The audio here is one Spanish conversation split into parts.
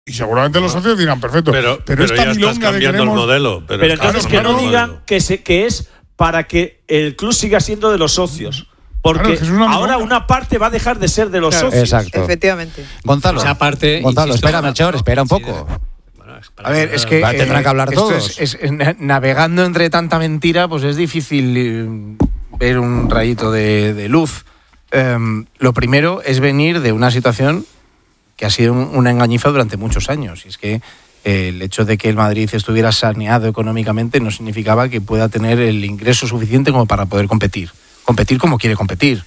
Y seguramente los socios dirán, perfecto. Pero esta ya estás cambiando el modelo. Pero entonces que no digan que es para que el club siga siendo de los socios. Porque ahora una parte va a dejar de ser de los socios. Exacto. Efectivamente. Gonzalo, espera, Melchor, espera un poco. A ver, es que tendrán que hablar todos. Navegando entre tanta mentira, pues es difícil ver un rayito de luz. Lo primero es venir de una situación que ha sido una engañifa durante muchos años. Y es que el hecho de que el Madrid estuviera saneado económicamente no significaba que pueda tener el ingreso suficiente como para poder competir como quiere competir.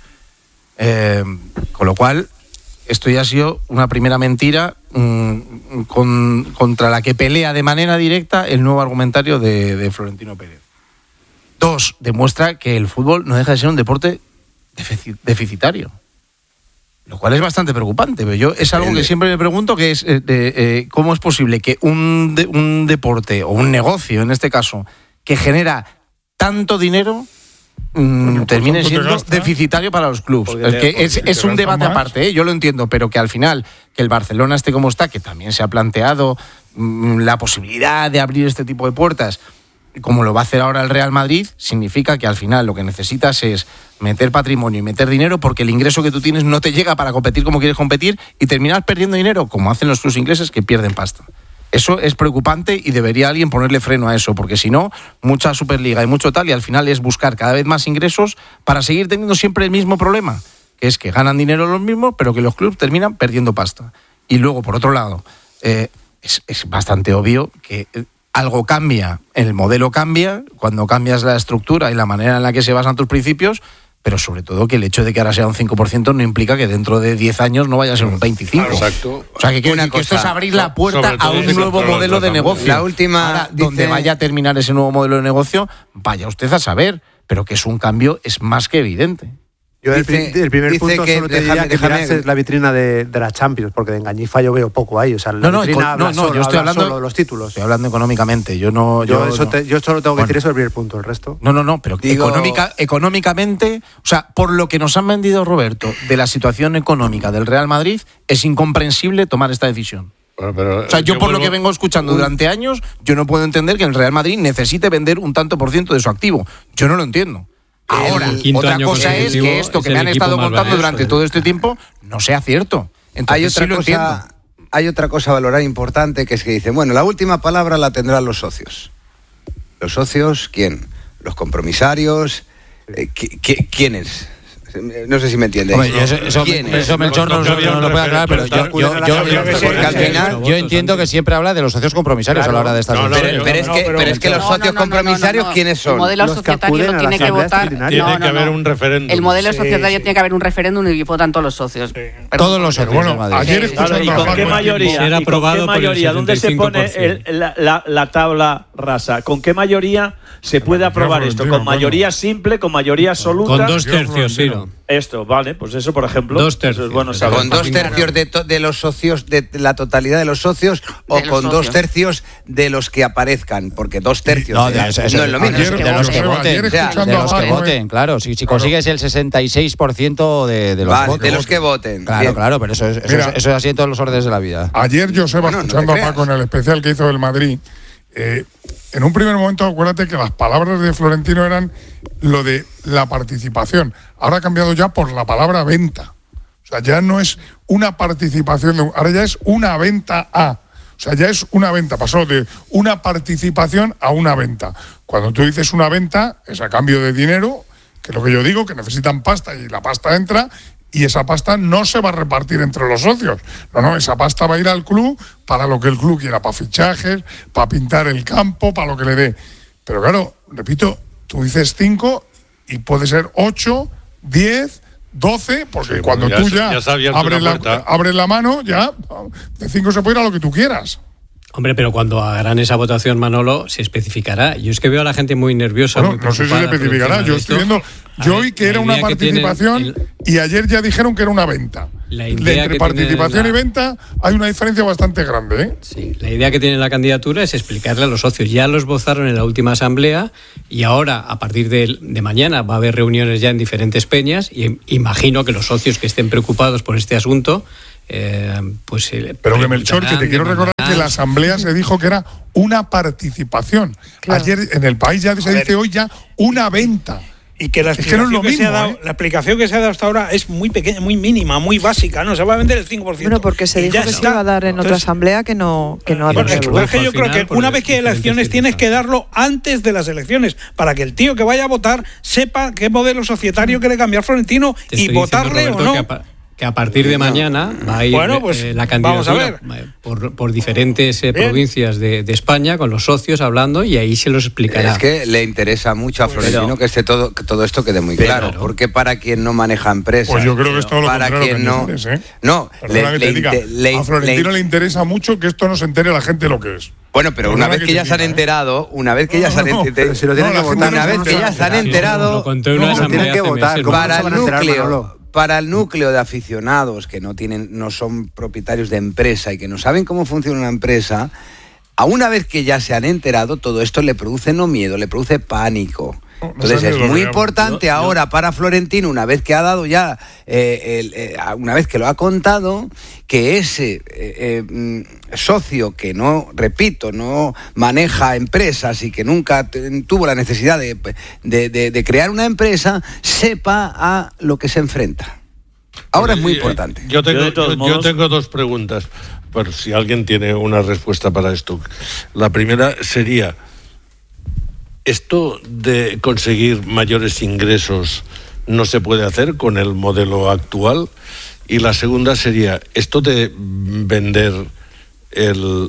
Con lo cual, esto ya ha sido una primera mentira contra la que pelea de manera directa el nuevo argumentario de Florentino Pérez. 2, demuestra que el fútbol no deja de ser un deporte deficitario, lo cual es bastante preocupante. Pero yo es algo que siempre me pregunto, que es cómo es posible que un deporte o un negocio, en este caso, que genera tanto dinero termine siendo deficitario para los clubes. Es un debate aparte, yo lo entiendo, pero que al final que el Barcelona esté como está, que también se ha planteado la posibilidad de abrir este tipo de puertas, como lo va a hacer ahora el Real Madrid, significa que al final lo que necesitas es meter patrimonio y meter dinero, porque el ingreso que tú tienes no te llega para competir como quieres competir y terminas perdiendo dinero, como hacen los clubes ingleses que pierden pasta. Eso es preocupante y debería alguien ponerle freno a eso, porque si no, mucha Superliga y mucho tal, y al final es buscar cada vez más ingresos para seguir teniendo siempre el mismo problema, que es que ganan dinero los mismos, pero que los clubes terminan perdiendo pasta. Y luego, por otro lado, es bastante obvio que algo cambia, el modelo cambia, cuando cambias la estructura y la manera en la que se basan tus principios, pero sobre todo que el hecho de que ahora sea un 5% no implica que dentro de 10 años no vaya a ser un 25%. Exacto. O sea, que esto es abrir la puerta a un nuevo modelo de negocio. La última, ahora, donde vaya a terminar ese nuevo modelo de negocio, vaya usted a saber, pero que es un cambio es más que evidente. Yo el primer punto solo te diría que mirases la vitrina de la Champions, porque de engañifa yo veo poco ahí. O sea, la vitrina habla solo de los títulos. Estoy hablando económicamente. Yo solo tengo que decir eso el primer punto, el resto. No, pero económicamente, o sea, por lo que nos han vendido, Roberto, de la situación económica del Real Madrid, es incomprensible tomar esta decisión. Pero, o sea, yo por lo que vengo escuchando durante años, yo no puedo entender que el Real Madrid necesite vender un tanto por ciento de su activo. Yo no lo entiendo. Ahora, otra cosa es que esto que me han estado contando durante todo este tiempo no sea cierto. Entonces, hay otra cosa a valorar importante, que es que dicen, bueno, la última palabra la tendrán los socios. ¿Los socios quién? ¿Los compromisarios? ¿Quiénes? No sé si me entiendes. Eso Melchor no lo puede aclarar, pero yo entiendo que siempre habla de los socios compromisarios a la hora de estas pero es que los socios compromisarios, ¿quiénes son? El modelo societario lo tiene que votar. Tiene que haber un referéndum. El modelo societario tiene que haber un referéndum y votan todos los socios. Todos los socios. Bueno, ayer ¿y con qué mayoría? ¿Dónde se pone la tabla rasa? ¿Con qué mayoría se puede aprobar esto? ¿Con mayoría simple, con mayoría absoluta? Con 2 tercios, sí. Esto, vale, pues eso, por ejemplo. 2 tercios. Es bueno saber. ¿Con 2 tercios de los socios, de la totalidad de los socios, o con 2 tercios de los que aparezcan? Porque 2 tercios no es lo mismo. De los que voten, claro. Si consigues el 66% de los votos. De los que voten. Claro, pero eso es así en todos los órdenes de la vida. Ayer, Joseba, escuchando a Paco en el especial que hizo del Madrid, en un primer momento, acuérdate que las palabras de Florentino eran lo de la participación. Ahora ha cambiado ya por la palabra venta. O sea, ya no es una participación, ahora ya es una venta a. O sea, ya es una venta. Pasó de una participación a una venta. Cuando tú dices una venta, es a cambio de dinero, que es lo que yo digo, que necesitan pasta y la pasta entra. Y esa pasta no se va a repartir entre los socios. No, esa pasta va a ir al club para lo que el club quiera, para fichajes, para pintar el campo, para lo que le dé. Pero claro, repito, tú dices 5 y puede ser 8, 10, 12, porque cuando tú ya abres la mano, ya de 5 se puede ir a lo que tú quieras. Hombre, pero cuando hagan esa votación, Manolo, se especificará. Yo es que veo a la gente muy nerviosa. Bueno, no sé si se especificará. Yo estoy viendo, yo oí que era una participación y ayer ya dijeron que era una venta. Entre participación y venta hay una diferencia bastante grande, ¿eh? Sí, la idea que tiene la candidatura es explicarle a los socios. Ya los votaron en la última asamblea y ahora, a partir de mañana, va a haber reuniones ya en diferentes peñas y imagino que los socios que estén preocupados por este asunto Pero que Melchor, que te quiero recordar que la asamblea se dijo que era una participación. Claro. Ayer en El País ya se dice hoy ya una venta. Y que la explicación la explicación que se ha dado hasta ahora es muy pequeña, muy mínima, muy básica, ¿no? Se va a vender el 5%. Bueno, porque se dijo que se iba a dar en otra asamblea que no ha dado. Es que yo creo que una vez que hay elecciones tienes que darlo antes de las elecciones, para que el tío que vaya a votar sepa qué modelo societario quiere cambiar Florentino y votarle o no. Que a partir de mañana va a ir la candidatura por diferentes provincias de España con los socios hablando y ahí se los explicará. Es que le interesa mucho a Florentino que todo esto quede muy claro, porque para quien no maneja empresas, pues yo creo que es todo lo para contrario quien no, a Florentino le interesa mucho que esto no se entere la gente lo que es. Bueno, pero una vez que ya se han enterado, una vez que ya se han enterado, tienen que votar para el núcleo de aficionados que no son propietarios de empresa y que no saben cómo funciona una empresa, a una vez que ya se han enterado, todo esto le produce no miedo, le produce pánico. Entonces es muy importante ahora para Florentino, una vez que ha dado ya, una vez que lo ha contado, que ese socio que no maneja empresas y que nunca tuvo la necesidad de crear una empresa, sepa a lo que se enfrenta. Ahora es muy importante. Yo tengo dos preguntas, por si alguien tiene una respuesta para esto. La primera sería: ¿esto de conseguir mayores ingresos no se puede hacer con el modelo actual? Y la segunda sería: ¿esto de vender el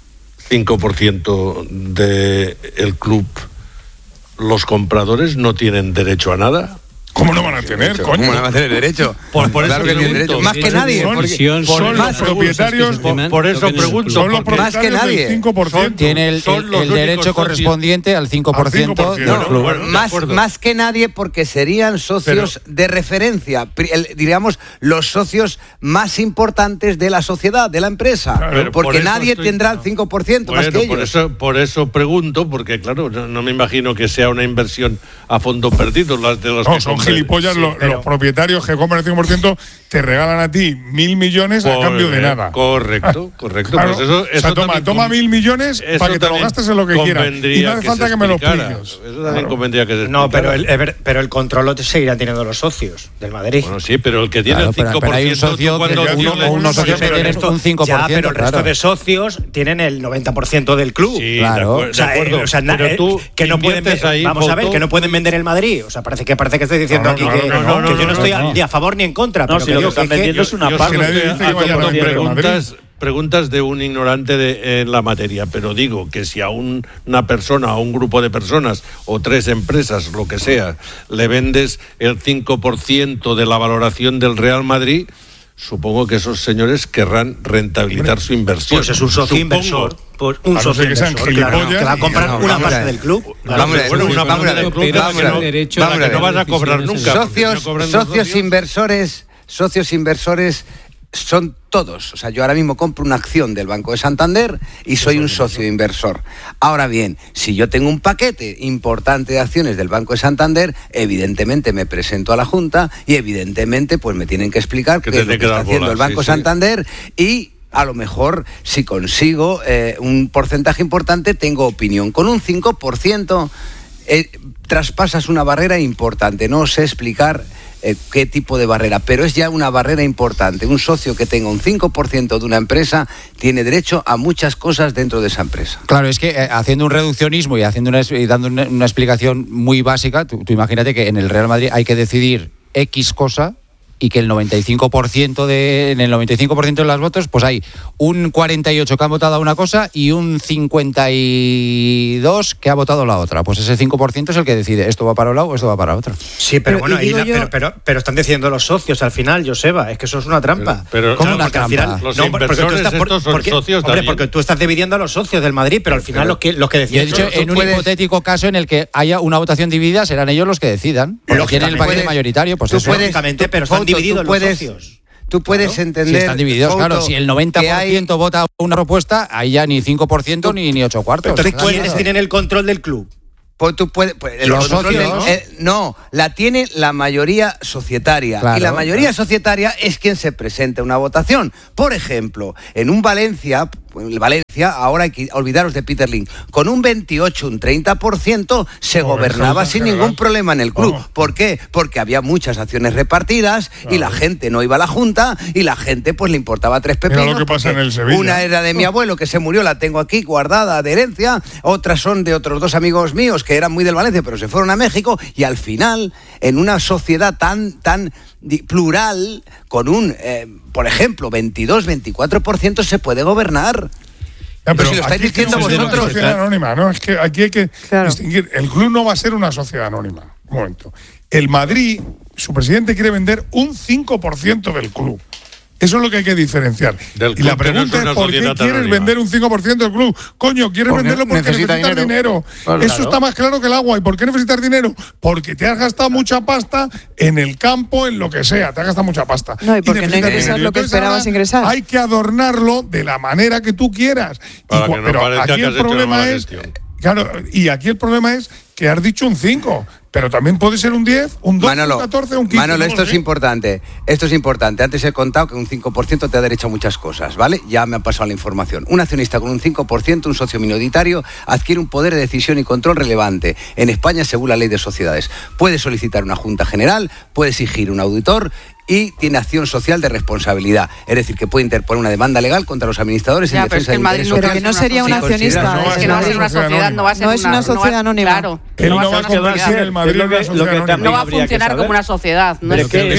5% del club, los compradores no tienen derecho a nada? ¿Cómo no van a tener, coño? ¿Cómo no van a tener derecho? Por claro eso que tienen derecho. Más que nadie. Son los propietarios. Por eso pregunto. Son los propietarios más que nadie. Del 5%. Tiene el derecho correspondiente al 5% del club. Más que nadie, porque serían socios de referencia. Diríamos, los socios más importantes de la sociedad, de la empresa. Claro, porque nadie tendrá el 5% más que ellos. Por eso pregunto, porque claro, no me imagino que sea una inversión a fondo perdido las de los que son gilipollas, sí, los propietarios que compran el 5% te regalan a ti 1.000 millones a cambio de nada. Correcto. Claro, pues eso toma 1.000 millones para que te lo gastes en lo que quieras. Y no hace falta que me lo expliques. Eso también convendría que se explicara. No, pero el control lo seguirán teniendo los socios del Madrid. Bueno, sí, pero el que tiene el 5%. Pero hay un socio unos socios que tienen un 5%. Ya, pero el resto de socios tienen el 90% del club. Sí, claro. O sea, que no pueden vamos a ver, que no pueden vender el Madrid. O sea, parece que estoy diciendo aquí que yo no estoy ni a favor ni en contra. No, pero si lo que están vendiendo es una parte. Preguntas de un ignorante en la materia, pero digo que si a una persona, a un grupo de personas o 3 empresas, lo que sea, le vendes el 5% de la valoración del Real Madrid, supongo que esos señores querrán rentabilizar su inversión. Pues es un socio inversor. Pues un socio inversor, claro, que va a comprar una parte del club. Una parte del club que no vas a cobrar nunca. Socios inversores son todos. O sea, yo ahora mismo compro una acción del Banco de Santander y soy un socio inversor. Ahora bien, si yo tengo un paquete importante de acciones del Banco de Santander, evidentemente me presento a la Junta y evidentemente pues me tienen que explicar qué es lo que está haciendo el Banco de Santander y a lo mejor, si consigo un porcentaje importante, tengo opinión. Con un 5% traspasas una barrera importante. No sé explicar qué tipo de barrera, pero es ya una barrera importante. Un socio que tenga un 5% de una empresa tiene derecho a muchas cosas dentro de esa empresa. Claro, es que haciendo un reduccionismo y dando una explicación muy básica, tú imagínate que en el Real Madrid hay que decidir X cosa y que en el 95% de las votos, pues hay un 48 que han votado a una cosa y un 52 que ha votado la otra. Pues ese 5% es el que decide, esto va para un lado o esto va para otro. Sí, pero bueno, pero están diciendo los socios al final, Joseba, es que eso es una trampa. Pero ¿cómo una trampa? Los inversores estos son socios también. Porque tú estás dividiendo a los socios del Madrid, pero al final los que deciden. De hecho, en un hipotético caso en el que haya una votación dividida, serán ellos los que decidan. Porque tienen el paquete mayoritario, pues eso. Lógicamente, pero están divididos los socios. Tú puedes entender... Si están divididos, claro. Si el 90% vota una propuesta, ahí ya ni 5% ni 8 cuartos. Entonces, ¿quiénes tienen el control del club? Pues tú puedes, los socios, no, la tiene la mayoría societaria. Claro, y la mayoría societaria es quien se presenta a una votación. Por ejemplo, en un Valencia, ahora hay que olvidaros de Peter Lim, con un 28, un 30% se gobernaba sin ningún problema en el club. ¿Por qué? Porque había muchas acciones repartidas y la gente no iba a la junta y la gente pues le importaba 3 pepinos. Mira lo que pasa en el Sevilla. Una era de mi abuelo que se murió, la tengo aquí guardada de herencia, otras son de otros 2 amigos míos que eran muy del Valencia pero se fueron a México, y al final en una sociedad tan plural con un por ejemplo 22-24% se puede gobernar. Pero si lo estáis diciendo vosotros. Es una sociedad anónima, ¿no? Es que aquí hay que distinguir. El club no va a ser una sociedad anónima. Un momento. El Madrid, su presidente quiere vender un 5% del club. Eso es lo que hay que diferenciar. Y la pregunta es ¿por qué quieres vender un 5% del club? Coño, quieres venderlo porque necesitas dinero. Bueno, eso está más claro que el agua. ¿Y por qué necesitas dinero? Porque te has gastado mucha pasta en el campo, en lo que sea. Te has gastado mucha pasta. No, y porque no ingresas lo que esperabas ingresar. Hay que adornarlo de la manera que tú quieras. Pero aquí el problema es... Claro, y aquí el problema es que has dicho un 5, pero también puede ser un 10, un 12, un 14, un 15. Manolo, esto es importante. Antes he contado que un 5% te ha derecho a muchas cosas, ¿vale? Ya me ha pasado la información. Un accionista con un 5%, un socio minoritario, adquiere un poder de decisión y control relevante. En España, según la ley de sociedades, puede solicitar una junta general, puede exigir un auditor y tiene acción social de responsabilidad. Es decir, que puede interponer una demanda legal contra los administradores en defensa del interés social. Pero que no sería un accionista. Es que no va a ser una sociedad, no va a ser una sociedad anónima. Claro. Él no va a convertir el Madrid en una sociedad anónima. No va a funcionar como una sociedad. No es que él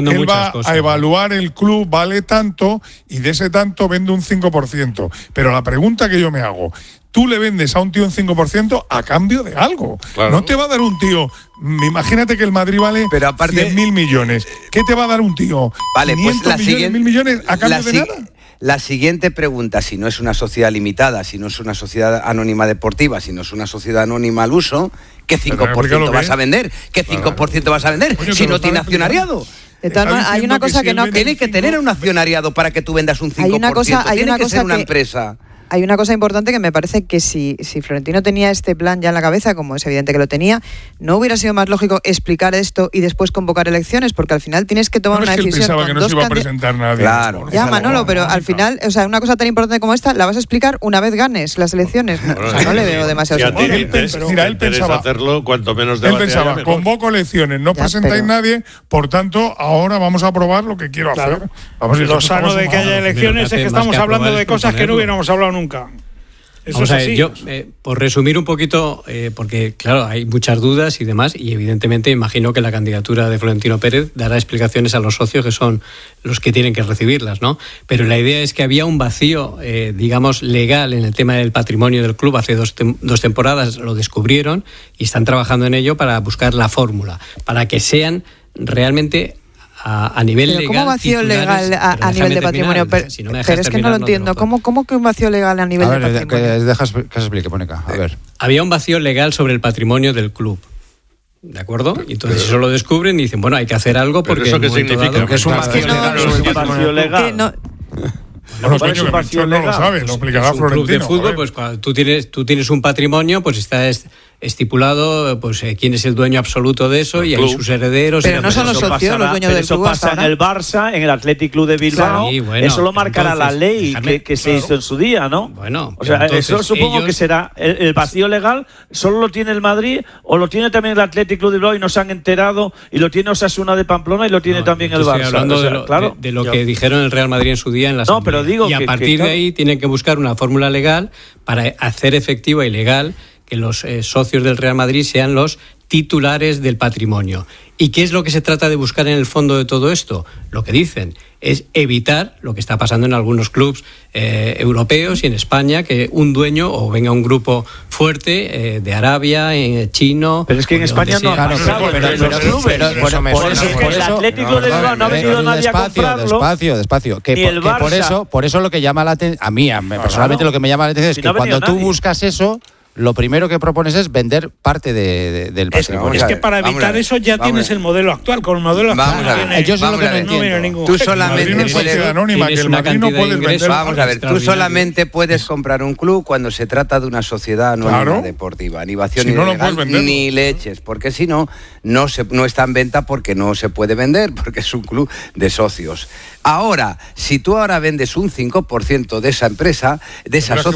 va a evaluar el club, vale tanto, y de ese tanto vende un 5%. Pero la pregunta que yo me hago, tú le vendes a un tío un 5% a cambio de algo. Claro. No te va a dar un tío... Imagínate que el Madrid vale 100.000 millones. ¿Qué te va a dar un tío? Vale, pues la siguiente... 1.000 millones a cambio de nada. La siguiente pregunta, si no es una sociedad limitada, si no es una sociedad anónima deportiva, si no es una sociedad anónima al uso, ¿qué 5% vas a vender? ¿Qué 5% vas a vender si no tiene accionariado? Hay una cosa que no... Tiene que tener un accionariado para que tú vendas un 5%. Tiene que ser una empresa. Hay una cosa importante que me parece que si Florentino tenía este plan ya en la cabeza, como es evidente que lo tenía, ¿no hubiera sido más lógico explicar esto y después convocar elecciones? Porque al final tienes que tomar una decisión. Pensaba que no se iba a presentar nadie. Claro. Ya, Manolo, pero al final, o sea, una cosa tan importante como esta, la vas a explicar una vez ganes las elecciones. No le veo demasiado sentido. Mira, él pensaba hacerlo cuanto menos debate. Él pensaba, convoco elecciones, no presentáis nadie, por tanto, ahora vamos a probar lo que quiero hacer. Lo sano de que haya elecciones es que estamos hablando de cosas que no hubiéramos hablado nunca. Vamos a ver, yo, por resumir un poquito, porque claro, hay muchas dudas y demás, y evidentemente imagino que la candidatura de Florentino Pérez dará explicaciones a los socios que son los que tienen que recibirlas, ¿no? Pero la idea es que había un vacío, digamos, legal en el tema del patrimonio del club. Hace dos temporadas lo descubrieron y están trabajando en ello para buscar la fórmula, para que sean realmente... A nivel legal. ¿Cómo vacío legal a nivel de patrimonio? Pero es que no lo entiendo. ¿Cómo que un vacío legal a nivel de patrimonio? Dejas que se explique, Mónica. A ver. Había un vacío legal sobre el patrimonio del club. ¿De acuerdo? Y entonces eso lo descubren y dicen, bueno, hay que hacer algo porque... ¿Pero eso qué significa? Que es un vacío legal. No lo sabe, lo explicará Florentino. Un club de fútbol, pues cuando tú tienes un patrimonio, pues está estipulado pues quién es el dueño absoluto de eso y hay sus herederos. Pero no son los socios los dueños del club. Eso pasa en el Barça, en el Athletic Club de Bilbao. Sí, bueno, eso lo marcará la ley que se hizo en su día, ¿no? Bueno, o sea, eso supongo que será el vacío legal. ¿Solo lo tiene el Madrid o lo tiene también el Athletic Club de Bilbao y no se han enterado? Y lo tiene Osasuna de Pamplona y lo tiene también el Barça. Estoy hablando de lo que dijeron el Real Madrid en su día en la asamblea. Pero digo y a partir de ahí tienen que buscar una fórmula legal para hacer efectiva y legal que los socios del Real Madrid sean los titulares del patrimonio. ¿Y qué es lo que se trata de buscar en el fondo de todo esto? Lo que dicen es evitar lo que está pasando en algunos clubes europeos y en España, que un dueño o venga un grupo fuerte de Arabia, chino... Pero es que en España no ha pasado. Por eso el Atlético de Bilbao no ha venido nadie a comprarlo. Despacio. Por eso lo que llama la atención... A mí personalmente lo que me llama la atención es que cuando tú buscas eso... lo primero que propones es vender parte del patrimonio. Es que para evitar eso ya tienes el modelo actual. Con el modelo actual yo sé lo que no entiendo. Tú solamente tú solamente puedes comprar un club cuando se trata de una sociedad anónima deportiva. Ni vacío ni leches, porque si no, no está en venta porque no se puede vender, porque es un club de socios. Ahora, si tú ahora vendes un 5% de esa empresa, de esa sociedad...